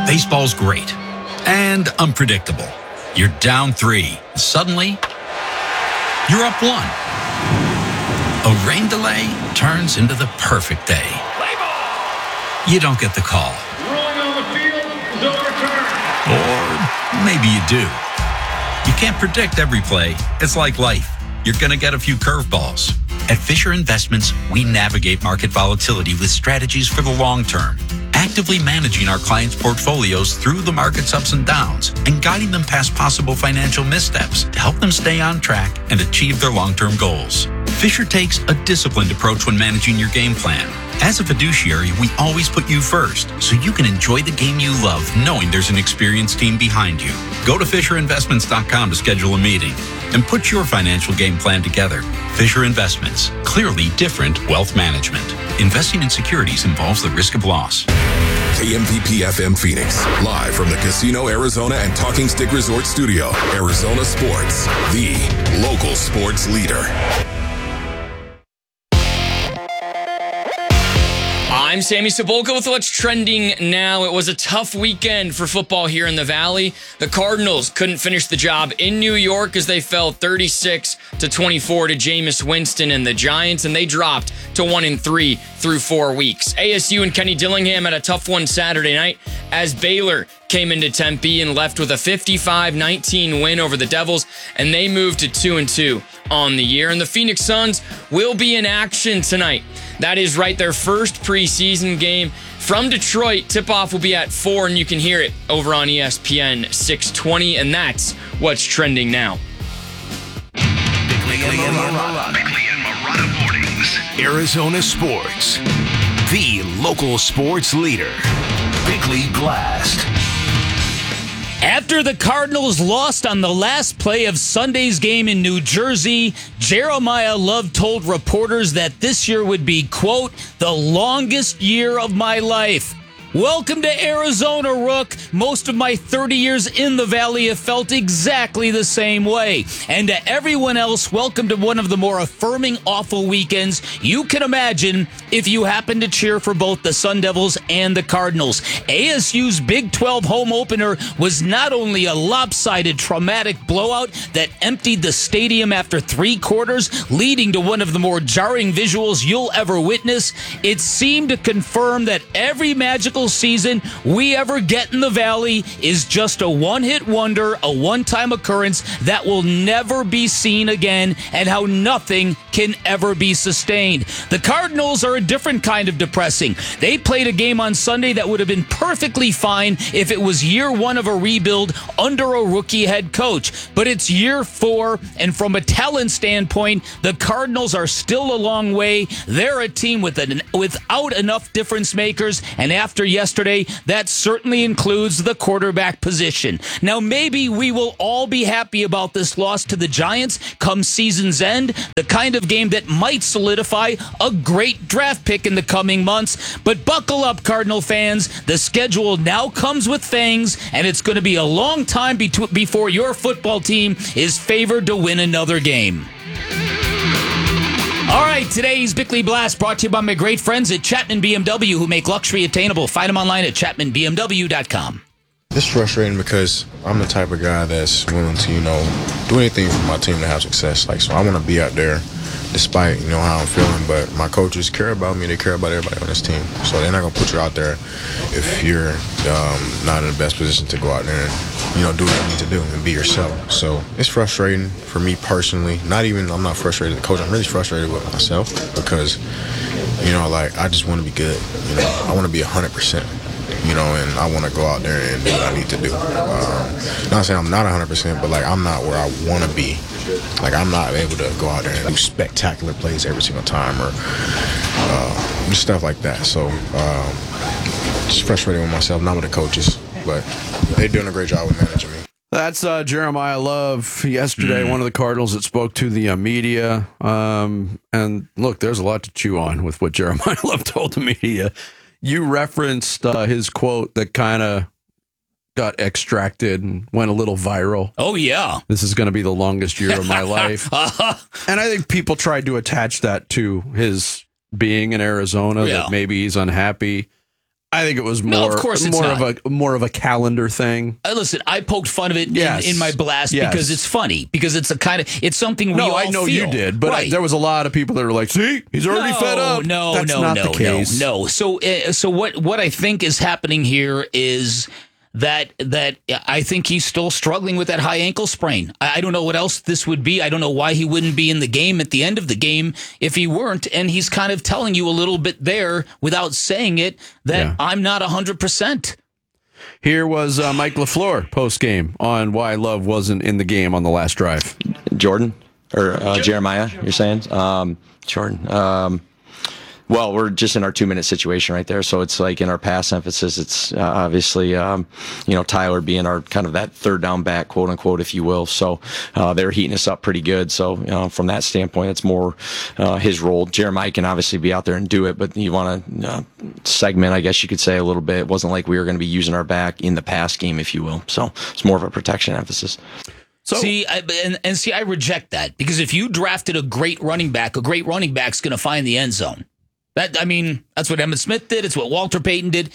Baseball's great and unpredictable. You're down 3. Suddenly, you're up 1. A rain delay turns into the perfect day. You don't get the call. Rolling on the field is overturned. Or maybe you do. You can't predict every play. It's like life. You're going to get a few curveballs. At Fisher Investments, we navigate market volatility with strategies for the long term, actively managing our clients' portfolios through the market's ups and downs and guiding them past possible financial missteps to help them stay on track and achieve their long-term goals. Fisher takes a disciplined approach when managing your game plan. As a fiduciary, we always put you first, so you can enjoy the game you love knowing there's an experienced team behind you. Go to FisherInvestments.com to schedule a meeting and put your financial game plan together. Fisher Investments, clearly different wealth management. Investing in securities involves the risk of loss. KMPP FM Phoenix, live from the Casino Arizona and Talking Stick Resort Studio. Arizona Sports, the local sports leader. I'm Sammy Cebulka with what's trending now. It was a tough weekend for football here in the Valley. The Cardinals couldn't finish the job in New York as they fell 36-24 to Jameis Winston and the Giants, and they dropped to 1-3 through 4 weeks. ASU and Kenny Dillingham had a tough one Saturday night as Baylor came into Tempe and left with a 55-19 win over the Devils, and they moved to 2-2 on the year. And the Phoenix Suns will be in action tonight. That is right, their first preseason game from Detroit. Tip-off will be at 4, and you can hear it over on ESPN 620, and that's what's trending now. Bickley and Marotta Mornings. Arizona Sports, the local sports leader. Bickley Blast. After the Cardinals lost on the last play of Sunday's game in New Jersey, Jeremiah Love told reporters that this year would be, quote, the longest year of my life. Welcome to Arizona, Rook. Most of my 30 years in the Valley have felt exactly the same way. And to everyone else, welcome to one of the more affirming, awful weekends you can imagine if you happen to cheer for both the Sun Devils and the Cardinals. ASU's Big 12 home opener was not only a lopsided, traumatic blowout that emptied the stadium after 3 quarters, leading to one of the more jarring visuals you'll ever witness, it seemed to confirm that every magical season we ever get in the Valley is just a one-hit wonder, a one-time occurrence that will never be seen again, and how nothing can ever be sustained. The Cardinals are a different kind of depressing. They played a game on Sunday that would have been perfectly fine if it was year 1 of a rebuild under a rookie head coach. But it's year 4, and from a talent standpoint, the Cardinals are still a long way. They're a team without enough difference makers, and after yesterday, that certainly includes the quarterback position. Now, maybe we will all be happy about this loss to the Giants come season's end, the kind of game that might solidify a great draft pick in the coming months. But buckle up, Cardinal fans. The schedule now comes with fangs, and it's going to be a long time before your football team is favored to win another game. All right, today's Bickley Blast brought to you by my great friends at Chapman BMW, who make luxury attainable. Find them online at chapmanbmw.com. It's frustrating because I'm the type of guy that's willing to, do anything for my team to have success. So I want to be out there despite, how I'm feeling. But my coaches care about me. They care about everybody on this team. So they're not going to put you out there if you're not in the best position to go out there and, do what you need to do and be yourself. So it's frustrating for me personally. I'm not frustrated with the coach. I'm really frustrated with myself because, I just want to be good. I want to be 100%. And I want to go out there and do what I need to do. Not saying I'm not 100%, but I'm not where I want to be. I'm not able to go out there and do spectacular plays every single time or just stuff like that. So just frustrated with myself, not with the coaches, but they're doing a great job with managing me. That's Jeremiah Love yesterday, one of the Cardinals that spoke to the media. And look, there's a lot to chew on with what Jeremiah Love told the media. You referenced his quote that kind of got extracted and went a little viral. Oh, yeah. This is going to be the longest year of my life. And I think people tried to attach that to his being in Arizona, that maybe he's unhappy. I think it was No, more, of course it's more of a calendar thing. Listen, I poked fun of it Yes. in my blast Yes. because it's funny, because it's it's something we all I know feel. you did, but Right. there was a lot of people that were like, "See, he's already fed up." That's not the case. No. So what I think is happening here is that I think he's still struggling with that high ankle sprain. I don't know what else this would be. I don't know why he wouldn't be in the game at the end of the game if he weren't. And he's kind of telling you a little bit there without saying it that I'm not 100%. Here was Mike LaFleur post game on why Love wasn't in the game on the last drive. Jordan or Jeremiah, you're saying? Jordan. Well, we're just in our 2-minute situation right there. So it's like in our pass emphasis, it's obviously, Tyler being our kind of that third down back, quote unquote, if you will. So they're heating us up pretty good. So from that standpoint, it's more his role. Jeremiah can obviously be out there and do it, but you want to segment, I guess you could say, a little bit. It wasn't like we were going to be using our back in the pass game, if you will. So it's more of a protection emphasis. So, I reject that, because if you drafted a great running back's going to find the end zone. That's what Emmitt Smith did. It's what Walter Payton did.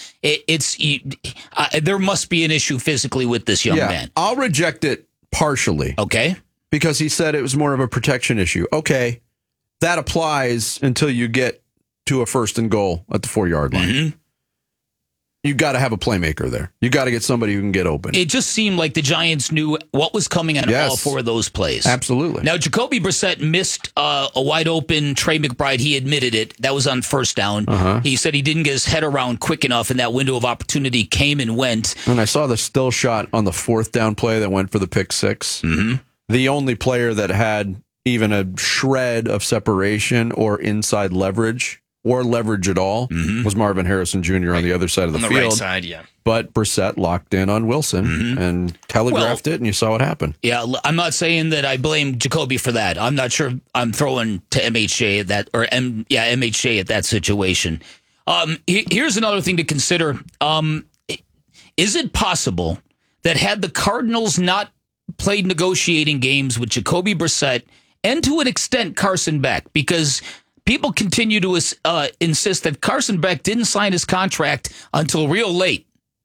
There must be an issue physically with this young man. I'll reject it partially. Okay. Because he said it was more of a protection issue. Okay. That applies until you get to a 1st and goal at the 4-yard line. Mm-hmm. You got to have a playmaker there. You got to get somebody who can get open. It just seemed like the Giants knew what was coming out of all 4 of those plays. Absolutely. Now, Jacoby Brissett missed a wide open Trey McBride. He admitted it. That was on 1st down. He said he didn't get his head around quick enough, and that window of opportunity came and went. And I saw the still shot on the 4th down play that went for the pick 6. Mm-hmm. The only player that had even a shred of separation or inside leverage or leverage at all was Marvin Harrison Jr. on the other side of the field. On the right side, yeah. But Brissett locked in on Wilson and telegraphed it, and you saw what happened. Yeah, I'm not saying that I blame Jacoby for that. I'm not sure I'm throwing to MHJ at that, or MHJ at that situation. Here's another thing to consider. Is it possible that had the Cardinals not played negotiating games with Jacoby Brissett and to an extent Carson Beck, because people continue to insist that Carson Beck didn't sign his contract until real late.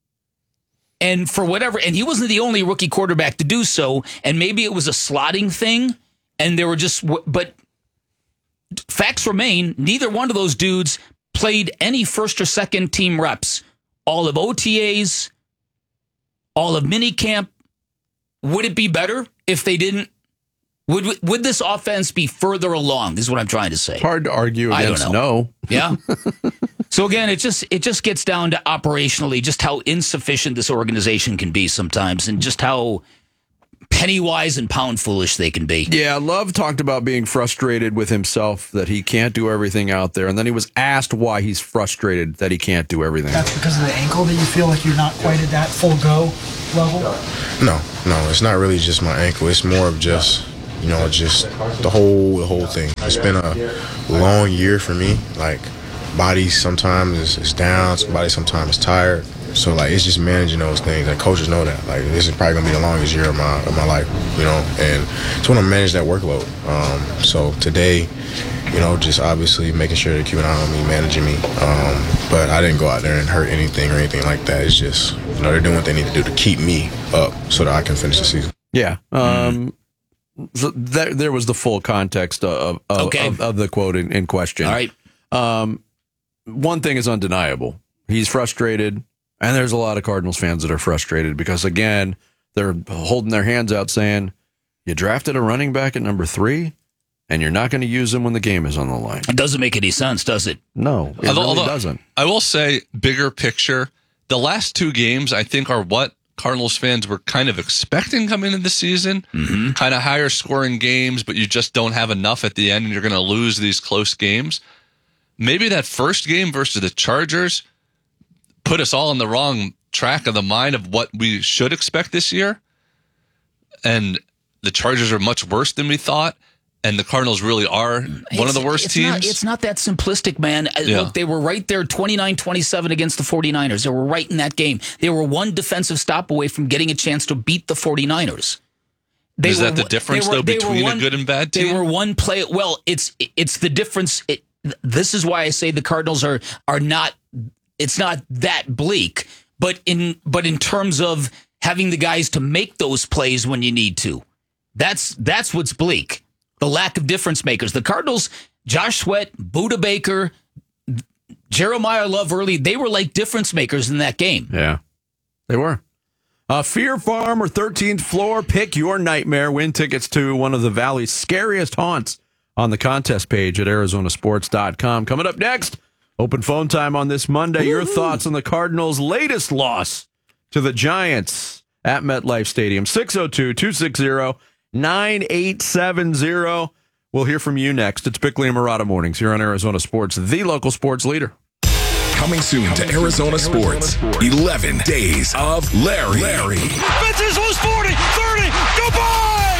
And for whatever, and he wasn't the only rookie quarterback to do so, and maybe it was a slotting thing, and they were but facts remain, neither one of those dudes played any 1st or 2nd team reps. All of OTAs, all of minicamp. Would it be better if they didn't? Would this offense be further along, is what I'm trying to say. Hard to argue against no. Yeah. So again, it just gets down to operationally just how insufficient this organization can be sometimes, and just how penny wise and pound foolish they can be. Yeah, Love talked about being frustrated with himself that he can't do everything out there, and then he was asked why he's frustrated that he can't do everything. That's because of the ankle that you feel like you're not quite at that full go level? No, it's not really just my ankle. It's more of just just the whole thing. It's been a long year for me. Like, body sometimes is down, body sometimes is tired. So, like, it's just managing those things. And coaches know that. Like, this is probably going to be the longest year of my life, and just want to manage that workload. So today, just obviously making sure they're keeping an eye on me, managing me. But I didn't go out there and hurt anything or anything like that. It's just, they're doing what they need to do to keep me up so that I can finish the season. Yeah. So there was the full context of the quote in question. All right. One thing is undeniable. He's frustrated, and there's a lot of Cardinals fans that are frustrated because, again, they're holding their hands out saying, you drafted a running back at number 3, and you're not going to use him when the game is on the line. It doesn't make any sense, does it? No, it really doesn't. I will say, bigger picture, the last 2 games, I think, are what Cardinals fans were kind of expecting coming into the season. Kind of higher scoring games, but you just don't have enough at the end, and you're going to lose these close games. Maybe that first game versus the Chargers put us all on the wrong track of the mind of what we should expect this year. And the Chargers are much worse than we thought. And the Cardinals really are one of the worst teams. It's not that simplistic, man. Yeah. Look, they were right there 29-27 against the 49ers. They were right in that game. They were one defensive stop away from getting a chance to beat the 49ers. Is that the difference, though, between a good and bad team? They were one play. Well, it's the difference. This is why I say the Cardinals are not it's not that bleak. But in terms of having the guys to make those plays when you need to, that's what's bleak. The lack of difference makers. The Cardinals, Josh Sweat, Budda Baker, Jeremiah Love early, they were like difference makers in that game. Yeah, they were. Fear Farm or 13th Floor, pick your nightmare. Win tickets to one of the Valley's scariest haunts on the contest page at arizonasports.com. Coming up next, open phone time on this Monday. Your thoughts on the Cardinals' latest loss to the Giants at MetLife Stadium. 602-260-9870. We'll hear from you next. It's Bickley and Marotta Mornings here on Arizona Sports, the local sports leader. Coming soon to Arizona Sports, 11 Days of Larry. Fences loose 40, 30, goodbye!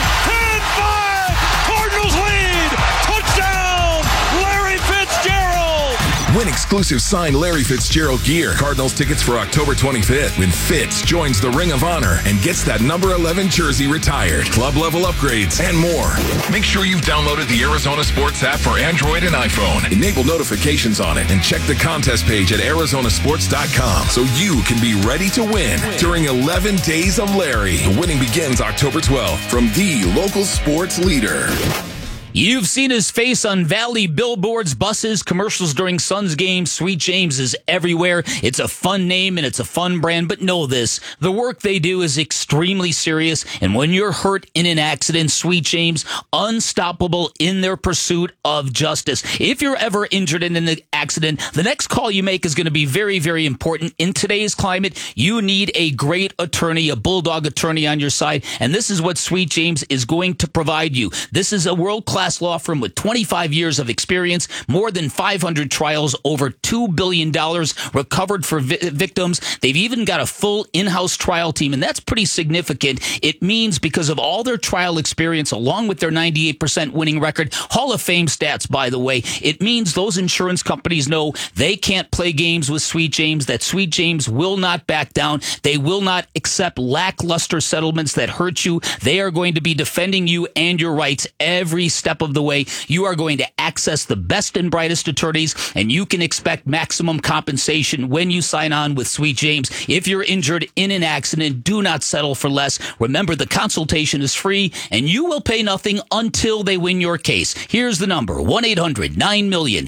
10-5, Cardinals lead! Touchdown, Larry Fitzgerald! Win exclusive signed Larry Fitzgerald gear. Cardinals tickets for October 25th when Fitz joins the Ring of Honor and gets that number 11 jersey retired. Club level upgrades and more. Make sure you've downloaded the Arizona Sports app for Android and iPhone. Enable notifications on it and check the contest page at arizonasports.com so you can be ready to win during 11 Days of Larry. The winning begins October 12th from the local sports leader. You've seen his face on Valley billboards, buses, commercials during Suns games. Sweet James is everywhere. It's a fun name and it's a fun brand, but know this, the work they do is extremely serious, and when you're hurt in an accident, Sweet James, unstoppable in their pursuit of justice. If you're ever injured in an accident, the next call you make is going to be very, very important. In today's climate, you need a great attorney, a bulldog attorney on your side, and this is what Sweet James is going to provide you. This is a world-class law firm with 25 years of experience, more than 500 trials, over $2 billion recovered for victims. They've even got a full in-house trial team, and that's pretty significant. It means because of all their trial experience, along with their 98% winning record, Hall of Fame stats, by the way, it means those insurance companies know they can't play games with Sweet James, that Sweet James will not back down. They will not accept lackluster settlements that hurt you. They are going to be defending you and your rights every step of the way. You are going to access the best and brightest attorneys, and you can expect maximum compensation when you sign on with Sweet James. If you're injured in an accident, do not settle for less. Remember, the consultation is free, and you will pay nothing until they win your case. Here's the number, 1-800-9-MILLION,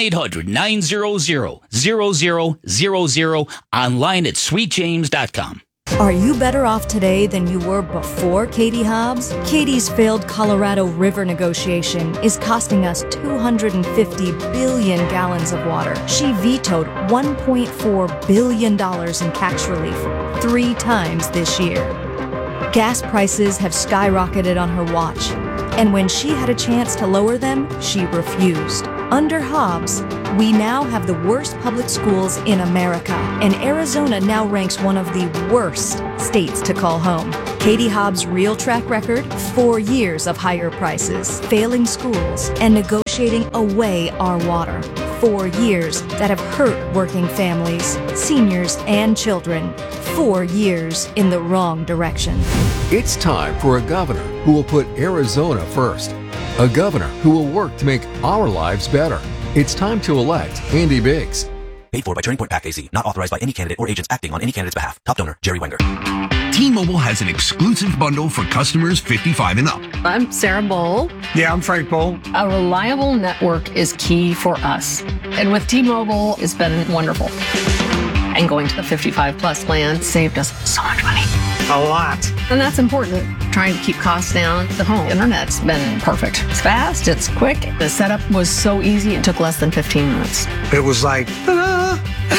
1-800-900-0000, online at sweetjames.com. Are you better off today than you were before Katie Hobbs? Katie's failed Colorado River negotiation is costing us 250 billion gallons of water. She vetoed $1.4 billion in tax relief 3 times this year. Gas prices have skyrocketed on her watch, and when she had a chance to lower them, she refused. Under Hobbs, we now have the worst public schools in America, and Arizona now ranks one of the worst states to call home. Katie Hobbs' real track record? 4 years of higher prices, failing schools, and negotiating away our water. 4 years that have hurt working families, seniors, and children. 4 years in the wrong direction. It's time for a governor who will put Arizona first. A governor who will work to make our lives better. It's time to elect Andy Biggs. Paid for by Turning Point PAC AZ. Not authorized by any candidate or agents acting on any candidate's behalf. Top donor, Jerry Wenger. T-Mobile has an exclusive bundle for customers 55 and up. I'm Sarah Bowl. Yeah, I'm Frank Bowl. A reliable network is key for us. And with T-Mobile, it's been wonderful. And going to the 55 plus plan saved us so much money. A lot. And that's important. Trying to keep costs down. The home internet's been perfect. It's fast, it's quick. The setup was so easy, it took less than 15 minutes. It was like, ta-da!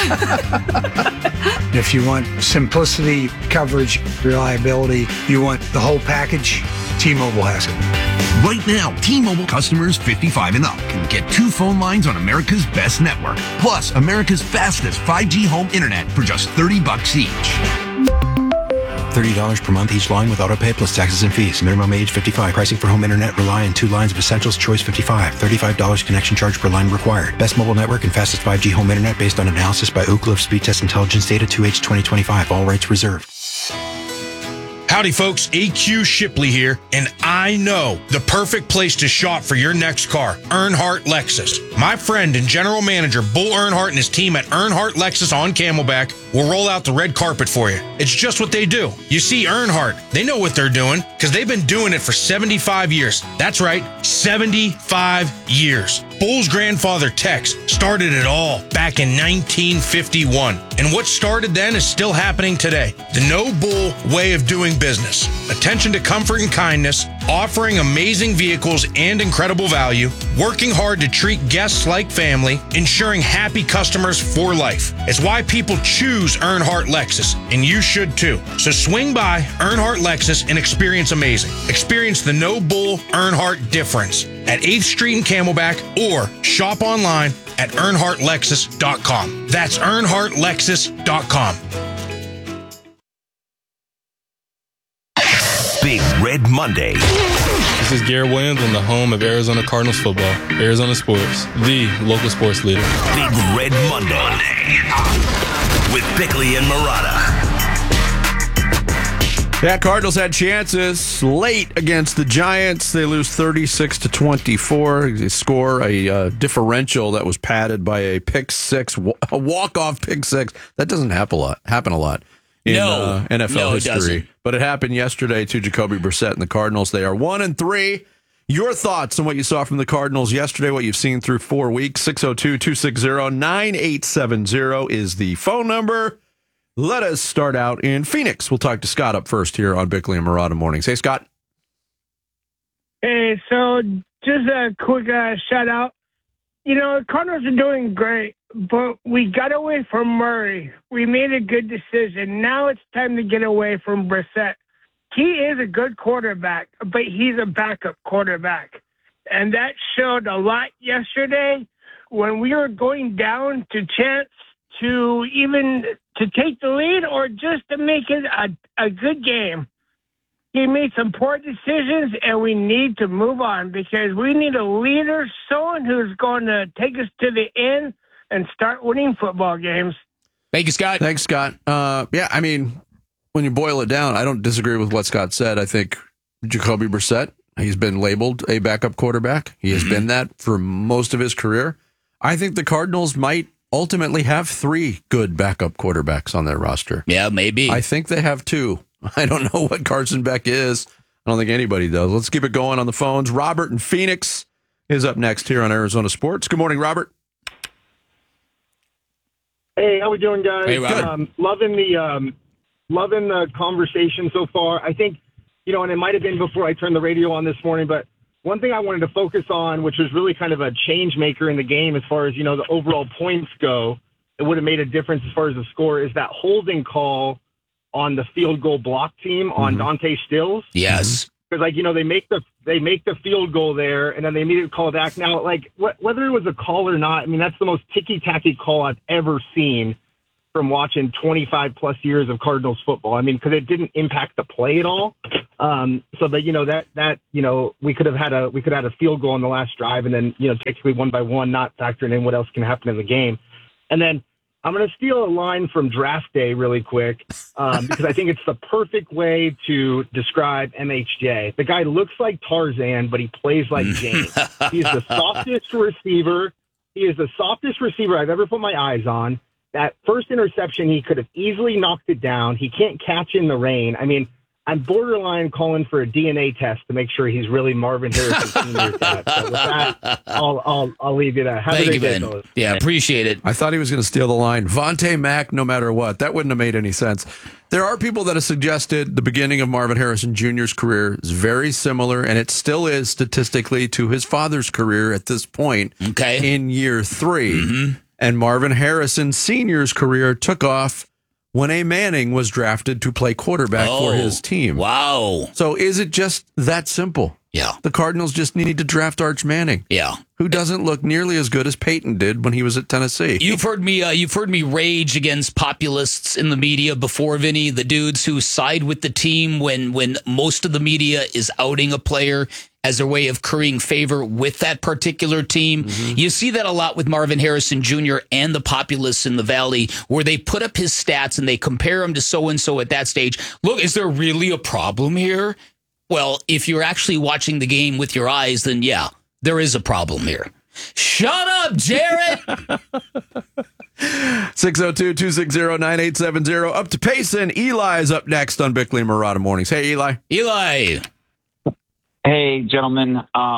If you want simplicity, coverage, reliability, you want the whole package, T-Mobile has it. Right now, T-Mobile customers 55 and up can get 2 phone lines on America's best network, plus America's fastest 5G home internet for just $30 each. $30 per month each line with autopay plus taxes and fees. Minimum age 55. Pricing for home internet rely on 2 lines of Essentials. Choice 55. $35 connection charge per line required. Best mobile network and fastest 5G home internet based on analysis by Ookla of Speed Test Intelligence data 2H 2025. All rights reserved. Howdy, folks. AQ Shipley here, and I know the perfect place to shop for your next car, Earnhardt Lexus. My friend and general manager, Bull Earnhardt, and his team at Earnhardt Lexus on Camelback will roll out the red carpet for you. It's just what they do. You see, Earnhardt, they know what they're doing because they've been doing it for 75 years. That's right, 75 years. Bull's grandfather, Tex, started it all back in 1951. And what started then is still happening today. The No Bull way of doing business. Attention to comfort and kindness, offering amazing vehicles and incredible value, working hard to treat guests like family, ensuring happy customers for life. It's why people choose Earnhardt Lexus, and you should too. So swing by Earnhardt Lexus and experience amazing. Experience the No Bull Earnhardt difference at 8th Street in Camelback, or shop online at EarnhardtLexus.com. That's EarnhardtLexus.com. Big Red Monday. This is Garrett Williams on the home of Arizona Cardinals football. Arizona Sports, the local sports leader. Big Red Monday with Bickley and Marotta. Yeah, Cardinals had chances late against the Giants. They lose 36-24. They score a differential that was padded by a pick six, a walk-off pick six. That doesn't happen a lot in NFL history. But it happened yesterday to Jacoby Brissett and the Cardinals. They are 1-3. Your thoughts on what you saw from the Cardinals yesterday, what you've seen through 4 weeks. 602-260-9870 is the phone number. Let us start out in Phoenix. We'll talk to Scott up first here on Bickley and Marotta Mornings. Hey, Scott. Hey, so just a quick shout out. You know, the Cardinals are doing great, but we got away from Murray. We made a good decision. Now it's time to get away from Brissett. He is a good quarterback, but he's a backup quarterback. And that showed a lot yesterday when we were going down to chance to even to take the lead or just to make it a good game. He made some poor decisions, and we need to move on because we need a leader, someone who's going to take us to the end and start winning football games. Thank you, Scott. Thanks, Scott. Yeah, I mean, when you boil it down, I don't disagree with what Scott said. I think Jacoby Brissett, he's been labeled a backup quarterback. He has been that for most of his career. I think the Cardinals might ultimately have 3 good backup quarterbacks on their roster. Yeah, maybe. I think they have 2. I don't know what Carson Beck is. I don't think anybody does. Let's keep it going on the phones. Robert in Phoenix is up next here on Arizona Sports. Good morning, Robert. Hey, how we doing, guys? Hey, Robert. Loving the conversation so far. I think, you know, and it might have been before I turned the radio on this morning, but one thing I wanted to focus on, which was really kind of a change maker in the game as far as, you know, the overall points go, it would have made a difference as far as the score, is that holding call on the field goal block team on Dante Stills. Yes. Because, like, you know, they make the field goal there, and then they immediately call it back. Now, like, whether it was a call or not, I mean, that's the most ticky-tacky call I've ever seen from watching 25-plus years of Cardinals football. I mean, because it didn't impact the play at all. So that, you know, that you know, we could have had a field goal on the last drive, and then, you know, technically 1 by 1, not factoring in what else can happen in the game. And then I'm going to steal a line from Draft Day really quick because I think it's the perfect way to describe MHJ. The guy looks like Tarzan, but he plays like Jane. He's the softest receiver. He is the softest receiver I've ever put my eyes on. That first interception, he could have easily knocked it down. He can't catch in the rain. I mean, I'm borderline calling for a DNA test to make sure he's really Marvin Harrison Sr. So with that, I'll leave you there. Have a great day, fellas. Yeah, appreciate it. I thought he was going to steal the line. Vontae Mack, no matter what. That wouldn't have made any sense. There are people that have suggested the beginning of Marvin Harrison Jr.'s career is very similar, and it still is statistically to his father's career at this point in year 3. And Marvin Harrison Sr.'s career took off when A. Manning was drafted to play quarterback for his team. Wow. So is it just that simple? Yeah. The Cardinals just need to draft Arch Manning. Yeah. Who doesn't look nearly as good as Peyton did when he was at Tennessee. You've heard me rage against populists in the media before, Vinny, the dudes who side with the team when most of the media is outing a player as a way of currying favor with that particular team. You see that a lot with Marvin Harrison Jr. and the populists in the Valley, where they put up his stats and they compare him to so-and-so at that stage. Look, is there really a problem here? Well, if you're actually watching the game with your eyes, then yeah, there is a problem here. Shut up, Jared! 602-260-9870. Up to Payson. Eli's up next on Bickley and Marotta Mornings. Hey, Eli. Eli. Hey, gentlemen.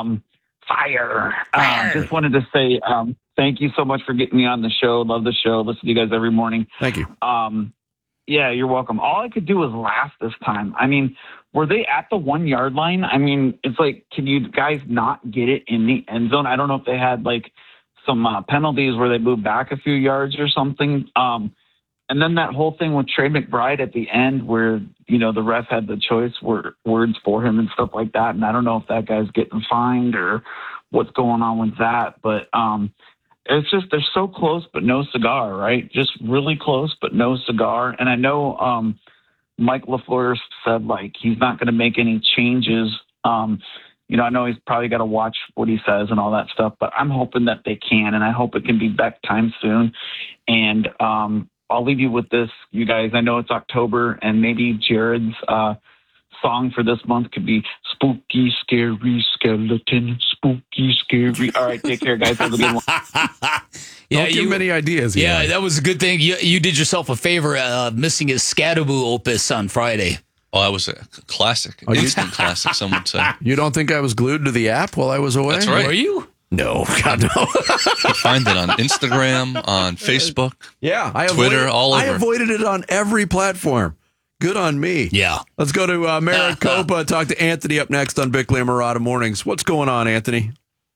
Fire. Just wanted to say thank you so much for getting me on the show. Love the show. Listen to you guys every morning. Thank you. Yeah, you're welcome. All I could do was laugh this time. I mean, were they at the 1 yard line? I mean, it's like, can you guys not get it in the end zone? I don't know if they had like some penalties where they moved back a few yards or something. And then that whole thing with Trey McBride at the end where, you know, the ref had the choice words for him and stuff like that. And I don't know if that guy's getting fined or what's going on with that. But it's just they're so close but no cigar, right? Just really close but no cigar. And I know Mike LaFleur said, like, he's not going to make any changes. You know, I know he's probably got to watch what he says and all that stuff, but I'm hoping that they can, and I hope it can be back time soon. And I'll leave you with this, you guys. I know it's October, and maybe Jared's song for this month could be Spooky, Scary Skeleton, Spooky, Scary. All right, take care, guys. Have a good one. Don't give him any ideas. Yeah, that was a good thing. You did yourself a favor missing his Scadaboo opus on Friday. Oh, that was a classic. Instant classic, some would say. You don't think I was glued to the app while I was away? That's right. Were you? No, God, no. You find it on Instagram, on Facebook, Twitter, all over. I avoided it on every platform. Good on me. Yeah. Let's go to Maricopa. Talk to Anthony up next on Bickley and Marotta Mornings. What's going on, Anthony?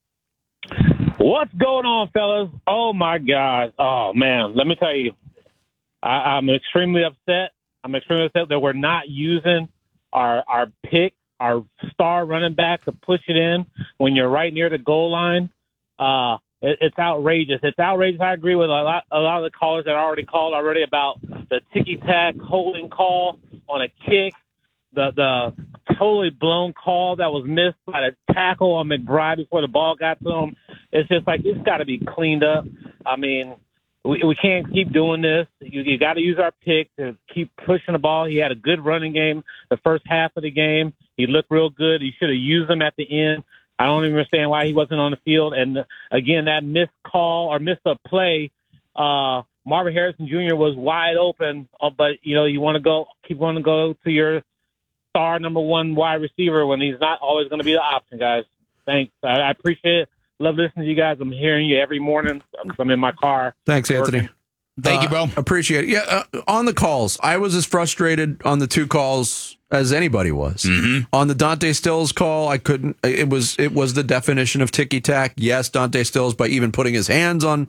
What's going on, fellas? Oh, my God. Oh, man. Let me tell you, I'm extremely upset. I'm extremely upset that we're not using our pick, our star running back to push it in when you're right near the goal line. It's outrageous. It's outrageous. I agree with a lot of the callers that already called already about the ticky-tack holding call on a kick, the totally blown call that was missed by the tackle on McBride before the ball got to him. It's just like, it's got to be cleaned up. I mean, we can't keep doing this. You got to use our pick to keep pushing the ball. He had a good running game the first half of the game. He looked real good. He should have used him at the end. I don't even understand why he wasn't on the field. And again, that missed call or missed a play, Marvin Harrison Jr. was wide open, but you know, you want to keep wanting to go to your star number one wide receiver when he's not always going to be the option, guys. Thanks. I appreciate it. Love listening to you guys. I'm hearing you every morning. I'm in my car. Thanks, Anthony. Thank you, bro. Appreciate it. Yeah, on the calls, I was as frustrated on the two calls as anybody was. On the Dante Stills call, I couldn't. It was the definition of ticky tack. Yes, Dante Stills, by even putting his hands on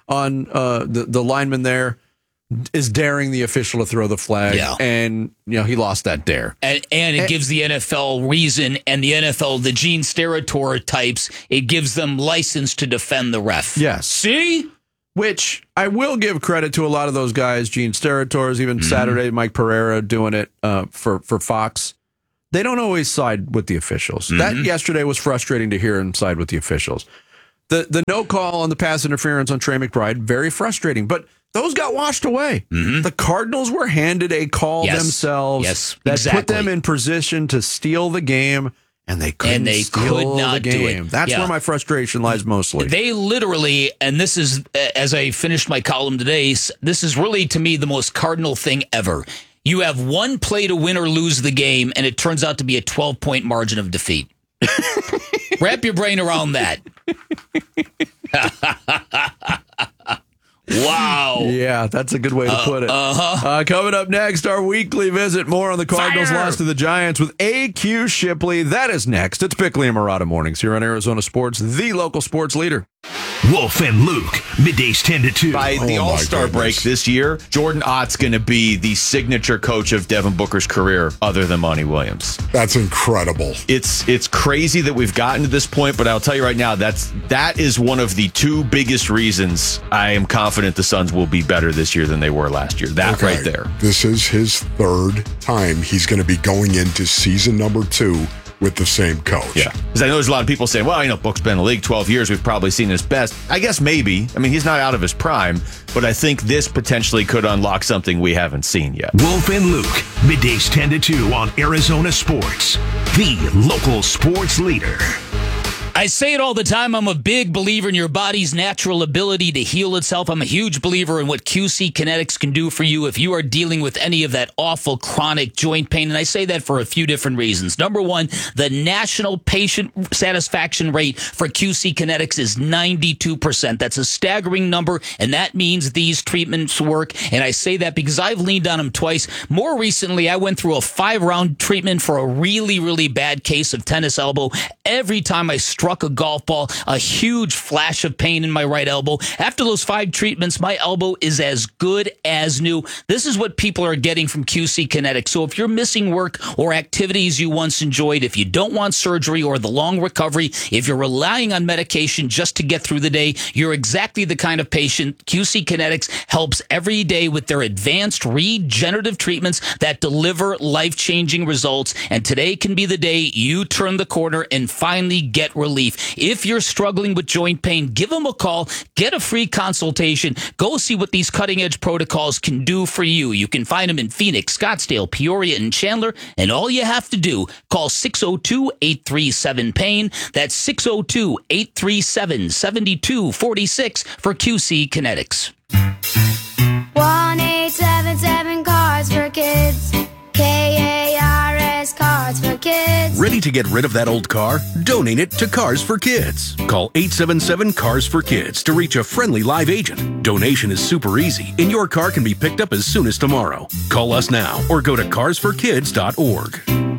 the lineman there, is daring the official to throw the flag. Yeah. And you know, he lost that dare. And it gives the NFL reason, and the NFL, the Gene Steratore types, it gives them license to defend the ref. Yes. See? Which I will give credit to a lot of those guys, Gene Steratore, even Saturday, Mike Pereira doing it for Fox. They don't always side with the officials. That yesterday was frustrating to hear him side with the officials. The no call on the pass interference on Trey McBride, very frustrating. But those got washed away. The Cardinals were handed a call themselves that put them in position to steal the game. And they couldn't steal the game. That's where my frustration lies mostly. They literally, and this is, as I finished my column today, this is really, to me, the most Cardinal thing ever. You have one play to win or lose the game, and it turns out to be a 12-point margin of defeat. Wrap your brain around that. Wow. Yeah, that's a good way to put it. Coming up next, our weekly visit. More on the Cardinals' loss to the Giants with A.Q. Shipley. That is next. It's Bickley and Marotta Mornings here on Arizona Sports, the local sports leader. Wolf and Luke, middays 10 to 2. By the All-Star break this year, Jordan Ott's going to be the signature coach of Devin Booker's career other than Monty Williams. That's incredible. It's crazy that we've gotten to this point, but I'll tell you right now, that is one of the two biggest reasons I am confident the Suns will be better this year than they were last year. That right there. This is his third time he's going to be going into season number 2 with the same coach. Yeah. Because I know there's a lot of people saying, well, Book's been in the league 12 years. We've probably seen his best. I guess maybe. I mean, he's not out of his prime, but I think this potentially could unlock something we haven't seen yet. Wolf and Luke, middays 10 to 2 on Arizona Sports, the local sports leader. I say it all the time. I'm a big believer in your body's natural ability to heal itself. I'm a huge believer in what QC Kinetics can do for you if you are dealing with any of that awful chronic joint pain. And I say that for a few different reasons. Number one, the national patient satisfaction rate for QC Kinetics is 92%. That's a staggering number, and that means these treatments work. And I say that because I've leaned on them twice. More recently, I went through a 5-round treatment for a really, really bad case of tennis elbow. Every time I struck a golf ball, a huge flash of pain in my right elbow. After those 5 treatments, my elbow is as good as new. This is what people are getting from QC Kinetics. So if you're missing work or activities you once enjoyed, if you don't want surgery or the long recovery, if you're relying on medication just to get through the day, you're exactly the kind of patient QC Kinetics helps every day with their advanced regenerative treatments that deliver life-changing results. And today can be the day you turn the corner and finally get relief. If you're struggling with joint pain, give them a call, get a free consultation, go see what these cutting-edge protocols can do for you. You can find them in Phoenix, Scottsdale, Peoria, and Chandler, and all you have to do, call 602-837-PAIN. That's 602-837-7246 for QC Kinetics. 1-877 Cars for Kids. KARS Cars for Kids. Ready to get rid of that old car? Donate it to Cars for Kids. Call 877 Cars for Kids to reach a friendly live agent. Donation is super easy, and your car can be picked up as soon as tomorrow. Call us now or go to carsforkids.org.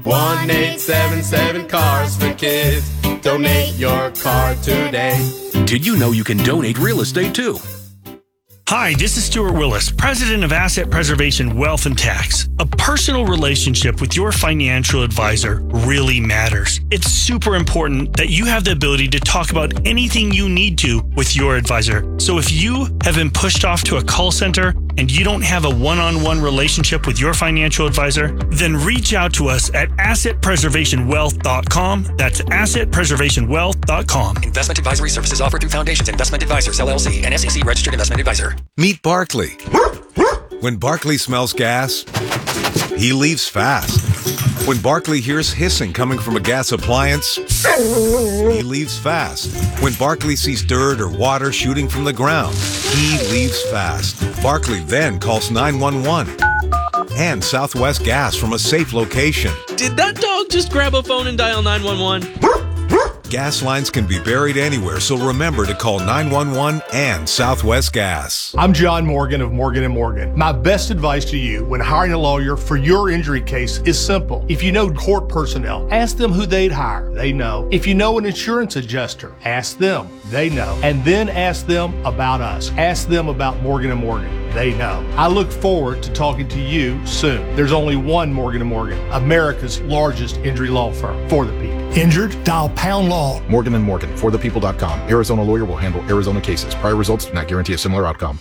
1-877 Cars for Kids. Donate your car today. Did you know you can donate real estate too? Hi, this is Stuart Willis, president of Asset Preservation Wealth and Tax. A personal relationship with your financial advisor really matters. It's super important that you have the ability to talk about anything you need to with your advisor. So if you have been pushed off to a call center and you don't have a one-on-one relationship with your financial advisor, then reach out to us at assetpreservationwealth.com. That's assetpreservationwealth.com. Investment advisory services offered through Foundations Investment Advisors, LLC, an SEC registered investment advisor. Meet Barkley. When Barkley smells gas, he leaves fast. When Barkley hears hissing coming from a gas appliance, he leaves fast. When Barkley sees dirt or water shooting from the ground, he leaves fast. Barkley then calls 911 and Southwest Gas from a safe location. Did that dog just grab a phone and dial 911? Gas lines can be buried anywhere, so remember to call 911 and Southwest Gas. I'm John Morgan of Morgan & Morgan. My best advice to you when hiring a lawyer for your injury case is simple. If you know court personnel, ask them who they'd hire. They know. If you know an insurance adjuster, ask them. They know. And then ask them about us. Ask them about Morgan & Morgan. They know. I look forward to talking to you soon. There's only one Morgan & Morgan, America's largest injury law firm for the people. Injured? Dial Pound Law. Morgan & Morgan, forthepeople.com. Arizona lawyer will handle Arizona cases. Prior results do not guarantee a similar outcome.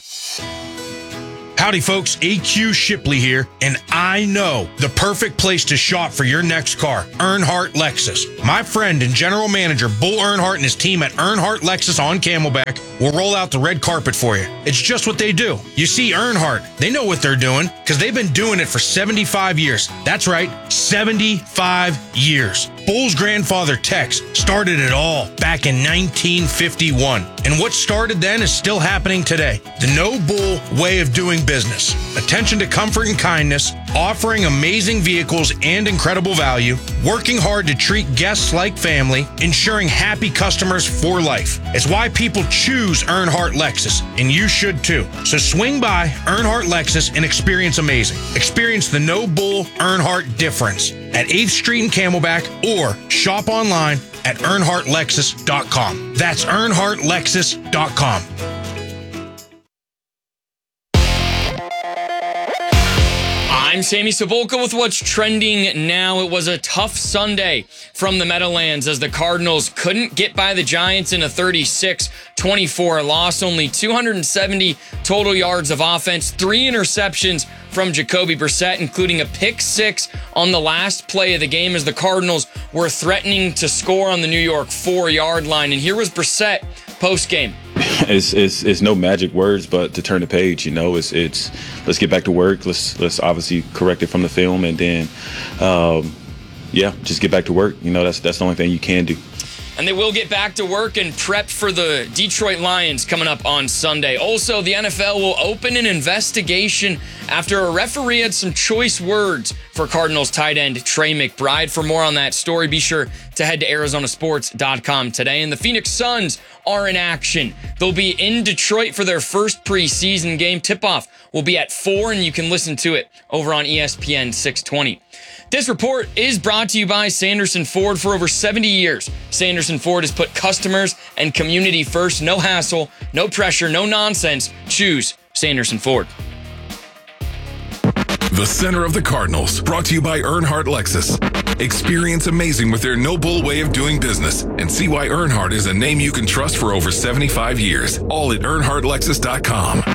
Howdy, folks. AQ Shipley here, and I know the perfect place to shop for your next car, Earnhardt Lexus. My friend and general manager, Bull Earnhardt, and his team at Earnhardt Lexus on Camelback will roll out the red carpet for you. It's just what they do. You see, Earnhardt, they know what they're doing because they've been doing it for 75 years. That's right, 75 years. Bull's grandfather, Tex, started it all back in 1951. And what started then is still happening today. The No Bull way of doing business. Attention to comfort and kindness, offering amazing vehicles and incredible value, working hard to treat guests like family, ensuring happy customers for life. It's why people choose Earnhardt Lexus, and you should too. So swing by Earnhardt Lexus and experience amazing. Experience the No Bull Earnhardt difference at 8th Street in Camelback or shop online at EarnhardtLexus.com. That's EarnhardtLexus.com. I'm Sammy Cebulka with what's trending now. It was a tough Sunday from the Meadowlands as the Cardinals couldn't get by the Giants in a 36-24 loss. Only 270 total yards of offense, 3 interceptions from Jacoby Brissett, including a pick six on the last play of the game as the Cardinals were threatening to score on the New York 4-yard line. And here was Brissett post-game. It's no magic words, but to turn the page, it's let's get back to work. Let's obviously correct it from the film, and then just get back to work. That's the only thing you can do. And they will get back to work and prep for the Detroit Lions coming up on Sunday. Also, the NFL will open an investigation after a referee had some choice words for Cardinals tight end Trey McBride. For more on that story, be sure to head to ArizonaSports.com today. And the Phoenix Suns are in action. They'll be in Detroit for their first preseason game. Tip-off will be at 4, and you can listen to it over on ESPN 620. This report is brought to you by Sanderson Ford. For over 70 years, Sanderson Ford has put customers and community first. No hassle, no pressure, no nonsense. Choose Sanderson Ford. The Center of the Cardinals, brought to you by Earnhardt Lexus. Experience amazing with their no-bull way of doing business and see why Earnhardt is a name you can trust for over 75 years. All at EarnhardtLexus.com.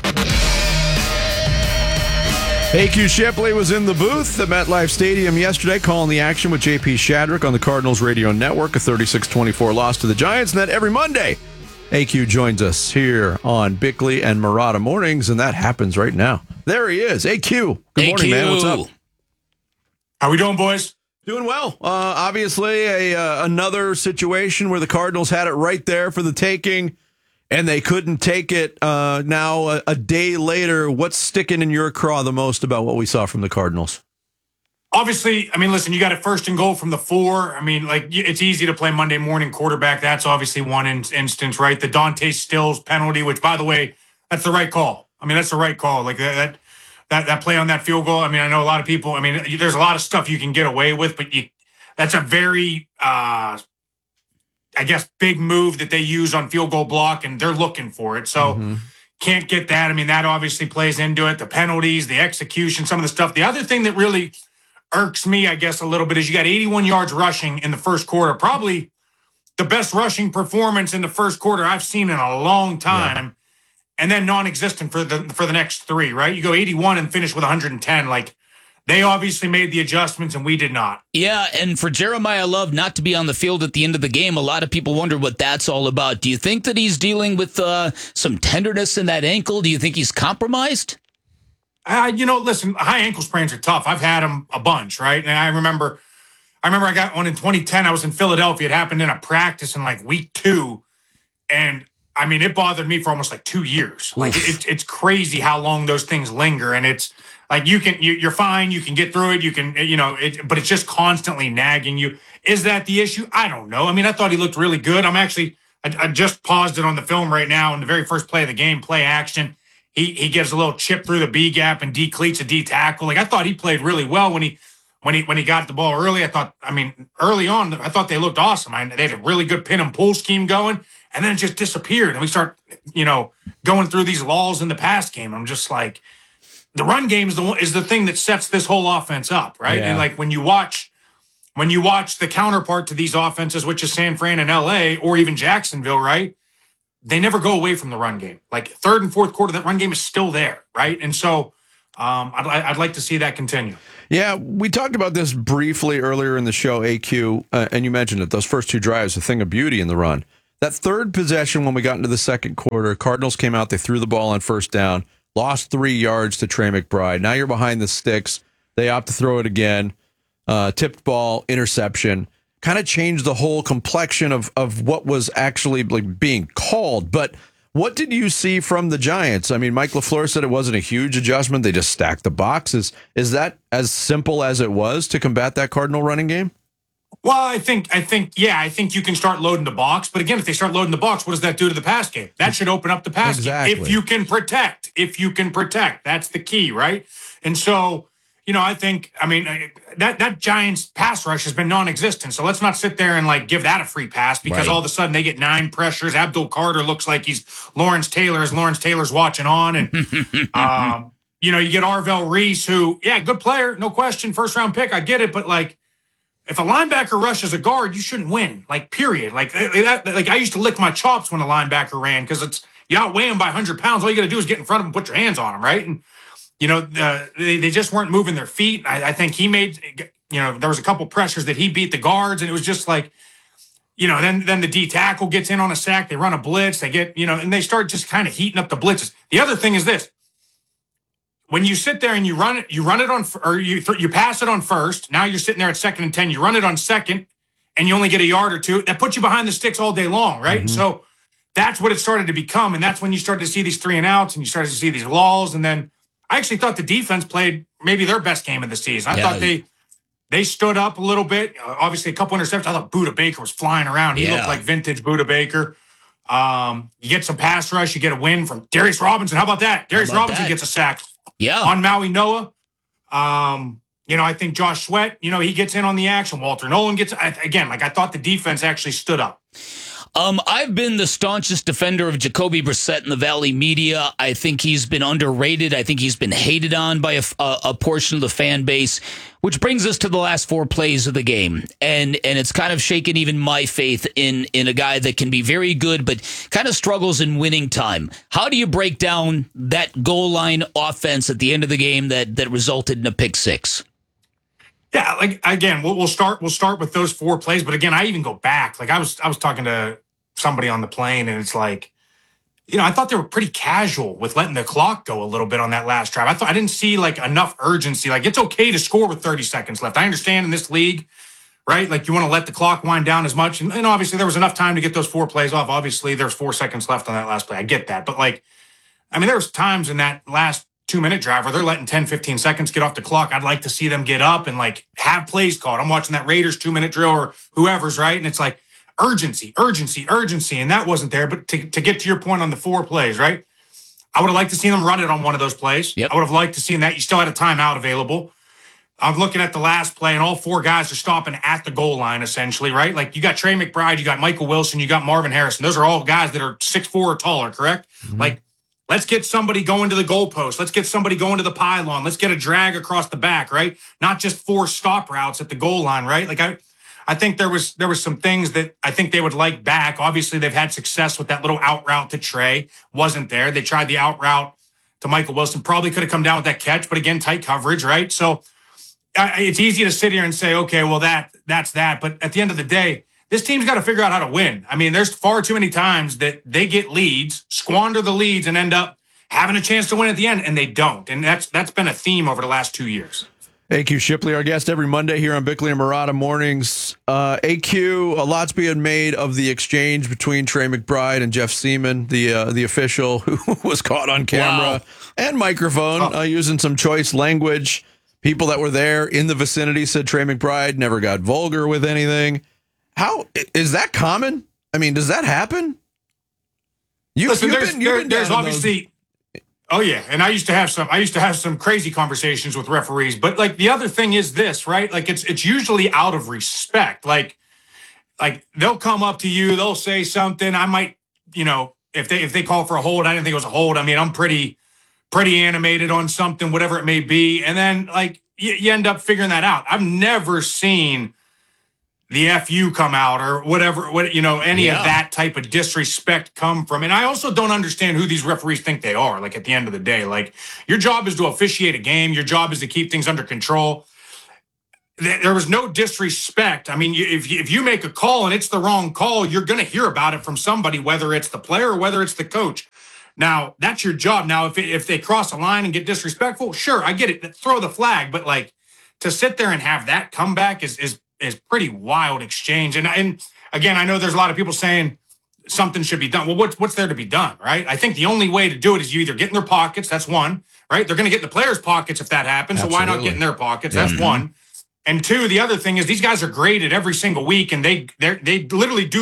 AQ Shipley was in the booth at MetLife Stadium yesterday calling the action with JP Shadrick on the Cardinals radio network, a 36-24 loss to the Giants. And then every Monday, AQ joins us here on Bickley and Murata mornings, and that happens right now. There he is. AQ. Good morning, man. What's up? How we doing, boys? Doing well. Obviously, another situation where the Cardinals had it right there for the taking, and they couldn't take it. Now, a day later, what's sticking in your craw the most about what we saw from the Cardinals? Obviously, listen, you got it 1st and goal from the 4. It's easy to play Monday morning quarterback. That's obviously one instance, right? The Dante Stills penalty, which, by the way, that's the right call. That's the right call. Like that play on that field goal. I know a lot of people, there's a lot of stuff you can get away with, but that's a very, big move that they use on field goal block, and they're looking for it. So can't get that. That obviously plays into it. The penalties, the execution, some of the stuff. The other thing that really irks me, a little bit is you got 81 yards rushing in the first quarter. Probably the best rushing performance in the first quarter I've seen in a long time. Yeah. And then non-existent for the next 3, right? You go 81 and finish with 110. Like, they obviously made the adjustments, and we did not. Yeah, and for Jeremiah Love not to be on the field at the end of the game, a lot of people wonder what that's all about. Do you think that he's dealing with some tenderness in that ankle? Do you think he's compromised? Listen, high ankle sprains are tough. I've had them a bunch, right? And I remember I got one in 2010. I was in Philadelphia. It happened in a practice in like week 2, and it bothered me for almost like 2 years. Like it's crazy how long those things linger, and it's like you're fine, you can get through it, you can but it's just constantly nagging you. Is that the issue? I don't know. I thought he looked really good. I just paused it on the film right now in the very first play of the game, play action. He gives a little chip through the B gap and decleats a D tackle. Like, I thought he played really well when he got the ball early. Early on, I thought they looked awesome. They had a really good pin and pull scheme going, and then it just disappeared. And we start, going through these lulls in the pass game. I'm just like, the run game is the thing that sets this whole offense up, right? Yeah. And like when you watch the counterpart to these offenses, which is San Fran and LA or even Jacksonville, right? They never go away from the run game. Like, 3rd and 4th quarter, that run game is still there, right? And so I'd like to see that continue. Yeah, we talked about this briefly earlier in the show, AQ, and you mentioned it. Those first 2 drives, a thing of beauty in the run. That 3rd possession, when we got into the 2nd quarter, Cardinals came out, they threw the ball on 1st down, lost 3 yards to Trey McBride. Now you're behind the sticks. They opt to throw it again. Tipped ball, interception. Kind of changed the whole complexion of what was actually like being called. But what did you see from the Giants? Mike LaFleur said it wasn't a huge adjustment. They just stacked the boxes. Is that as simple as it was to combat that Cardinal running game? Well, I think you can start loading the box. But again, if they start loading the box, what does that do to the pass game? That should open up the pass game. If you can protect, that's the key, right? And so, I think, that Giants pass rush has been non-existent. So let's not sit there and give that a free pass because all of a sudden they get 9 pressures. Abdul Carter looks like he's Lawrence Taylor as Lawrence Taylor's watching on. And, you get Arvell Reese, who, good player, no question, 1st-round pick. I get it. But if a linebacker rushes a guard, you shouldn't win, period. I used to lick my chops when a linebacker ran because you outweigh him by 100 pounds. All you got to do is get in front of him, put your hands on him, right? And they just weren't moving their feet. I think he made, there was a couple pressures that he beat the guards, and it was just like, then the D tackle gets in on a sack. They run a blitz. They get, and they start just kind of heating up the blitzes. The other thing is this. When you sit there and you run it on, or you pass it on first, now you're sitting there at 2nd and 10, you run it on second, and you only get a yard or two, that puts you behind the sticks all day long, right? Mm-hmm. So that's what it started to become, and that's when you start to see these 3-and-outs, and you started to see these lulls, and then I actually thought the defense played maybe their best game of the season. I thought they stood up a little bit. Obviously, a couple interceptions. I thought Budda Baker was flying around. He looked like vintage Budda Baker. You get some pass rush. You get a win from Darius Robinson. How about that? Darius Robinson gets a sack on Maui Noah. I think Josh Sweat, he gets in on the action. Walter Nolan gets, again, I thought the defense actually stood up. I've been the staunchest defender of Jacoby Brissett in the Valley media. I think he's been underrated. I think he's been hated on by a portion of the fan base, which brings us to the last 4 plays of the game. And it's kind of shaken even my faith in a guy that can be very good, but kind of struggles in winning time. How do you break down that goal line offense at the end of the game that resulted in a pick 6? Yeah, again, we'll start with those 4 plays, but again, I even go back. I was talking to somebody on the plane, and it's like, I thought they were pretty casual with letting the clock go a little bit on that last drive. I didn't see enough urgency. It's okay to score with 30 seconds left. I understand in this league, right? You want to let the clock wind down as much, and obviously there was enough time to get those 4 plays off. Obviously, there's 4 seconds left on that last play. I get that, but there was times in that last 2-minute drive where they're letting 10, 15 seconds get off the clock. I'd like to see them get up and have plays called. I'm watching that Raiders 2-minute drill or whoever's, right? And it's urgency. And that wasn't there. But to get to your point on the 4 plays, right? I would have liked to see them run it on one of those plays. Yep. I would have liked to see that. You still had a timeout available. I'm looking at the last play, and all 4 guys are stopping at the goal line, essentially, right? You got Trey McBride, you got Michael Wilson, you got Marvin Harrison. Those are all guys that are 6'4" or taller, correct? Mm-hmm. Let's get somebody going to the goalpost. Let's get somebody going to the pylon. Let's get a drag across the back, right? Not just 4 stop routes at the goal line, right? I think there was some things that I think they would like back. Obviously, they've had success with that little out route to Trey. Wasn't there. They tried the out route to Michael Wilson. Probably could have come down with that catch, but again, tight coverage, right? So it's easy to sit here and say, okay, well, that's that. But at the end of the day, this team's got to figure out how to win. There's far too many times that they get leads, squander the leads, and end up having a chance to win at the end, and they don't. And that's been a theme over the last 2 years. AQ Shipley, our guest every Monday here on Bickley and Marotta Mornings. AQ, a lot's being made of the exchange between Trey McBride and Jeff Seaman, the official who was caught on camera and microphone using some choice language. People that were there in the vicinity said Trey McBride never got vulgar with anything. How is that common? Does that happen? Listen, there's obviously, oh yeah, and I used to have some crazy conversations with referees. But the other thing is this, right? It's usually out of respect. They'll come up to you, they'll say something. I might, if they call for a hold, I didn't think it was a hold. I'm pretty animated on something, whatever it may be, and then you end up figuring that out. I've never seen the FU come out or whatever, any of that type of disrespect come from. And I also don't understand who these referees think they are. At the end of the day, your job is to officiate a game. Your job is to keep things under control. There was no disrespect. If you make a call and it's the wrong call, you're going to hear about it from somebody, whether it's the player or whether it's the coach. Now, that's your job. Now, if they cross a line and get disrespectful, sure, I get it. Throw the flag. But to sit there and have that comeback is pretty wild exchange. And again, I know there's a lot of people saying something should be done. Well, what's there to be done, right? I think the only way to do it is you either get in their pockets. That's one, right? They're going to get in the players' pockets if that happens. Absolutely. So why not get in their pockets? Yeah. That's one. And 2, the other thing is these guys are graded every single week, and they literally do